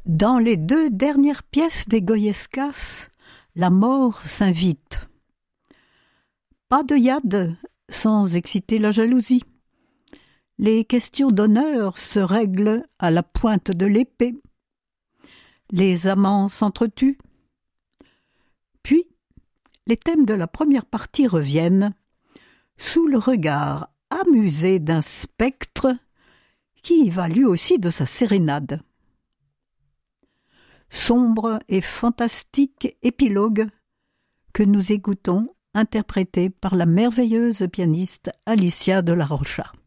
Dans les 2 dernières pièces des Goyescas, la mort s'invite. Pas de yad sans exciter la jalousie. Les questions d'honneur se règlent à la pointe de l'épée. Les amants s'entretuent. Puis, les thèmes de la première partie reviennent, sous le regard amusé d'un spectre qui va lui aussi de sa sérénade. Sombre et fantastique épilogue que nous écoutons, interprété par la merveilleuse pianiste Alicia de la Rocha.